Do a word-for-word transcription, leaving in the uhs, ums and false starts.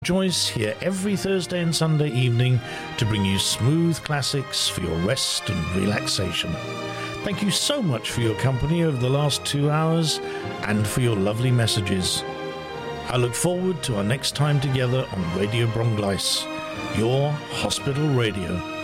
Joyce here every Thursday and Sunday evening to bring you smooth classics for your rest and relaxation. Thank you so much for your company over the last two hours and for your lovely messages. I look forward to our next time together on Radio Brongleis, your hospital radio.